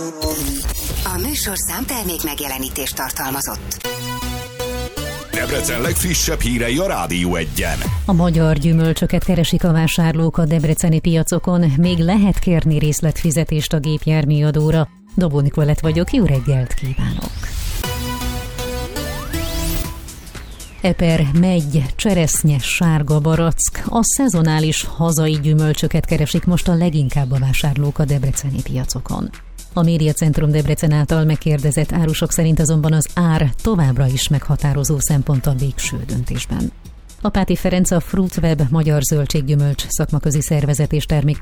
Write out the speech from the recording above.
A műsorszám termék megjelenítést tartalmazott. Debrecen legfrissebb hírei a Rádió 1-en. A magyar gyümölcsöket keresik a vásárlók a debreceni piacokon, még lehet kérni részletfizetést a gépjárműadóra. Dobó Nikolett vagyok, jó reggelt kívánok! Eper, megy, cseresznye, sárga barack. A szezonális hazai gyümölcsöket keresik most a leginkább a vásárlók a debreceni piacokon. A Médiacentrum Debrecen által megkérdezett árusok szerint azonban az ár továbbra is meghatározó szempont a végső döntésben. Apáti Ferenc, a Fruitweb magyar zöldséggyümölcs szakmaközi szervezet és